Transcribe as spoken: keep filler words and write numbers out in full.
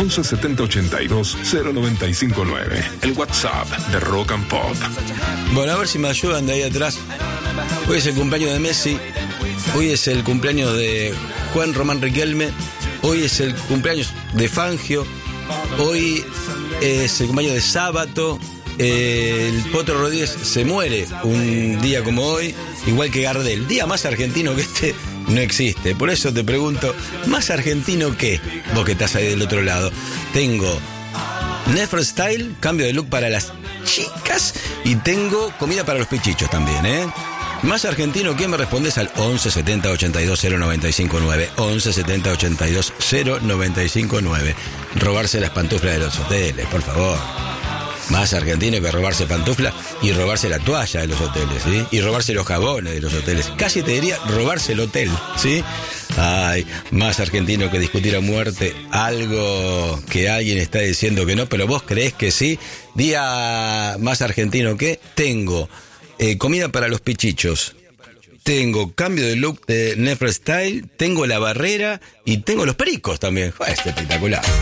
once setenta ochenta y dos cero noventa y cinco nueve. El WhatsApp de Rock and Pop. Bueno, a ver si me ayudan de ahí atrás. Hoy es el cumpleaños de Messi. Hoy es el cumpleaños de Juan Román Riquelme. Hoy es el cumpleaños de Fangio. Hoy es el cumpleaños de Sábato. Eh, el Potro Rodríguez se muere un día como hoy, igual que Gardel. Día más argentino que este no existe. Por eso te pregunto, ¿más argentino qué? Vos que estás ahí del otro lado. Tengo Nefro Style, cambio de look para las chicas, y tengo comida para los pichichos también, ¿eh? Más argentino, ¿quién me respondes al once setenta ochenta y dos cero noventa y cinco nueve? once setenta ochenta y dos cero noventa y cinco nueve. Robarse las pantuflas de los hoteles, por favor. Más argentino que robarse pantuflas y robarse la toalla de los hoteles, ¿sí? Y robarse los jabones de los hoteles. Casi te diría robarse el hotel, ¿sí? Ay, más argentino que discutir a muerte algo que alguien está diciendo que no, pero vos creés que sí. Día más argentino que tengo eh, comida para los pichichos. Tengo cambio de look de Nefro Style, tengo la barrera y tengo los pericos también. ¡Joder, es espectacular!